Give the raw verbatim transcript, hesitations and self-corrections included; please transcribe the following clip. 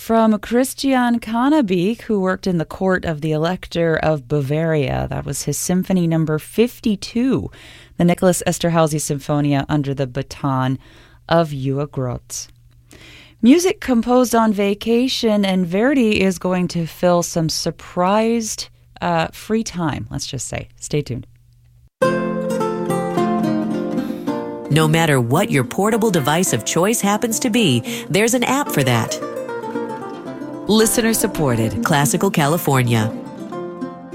from Christian Cannabich, who worked in the court of the Elector of Bavaria. That was his Symphony Number fifty-two, the Nicholas Esterhazy Symphonia under the baton of Uwe Grotz. Music composed on vacation, and Verdi is going to fill some surprised uh, free time, let's just say. Stay tuned. No matter what your portable device of choice happens to be, there's an app for that. Listener supported, Classical California.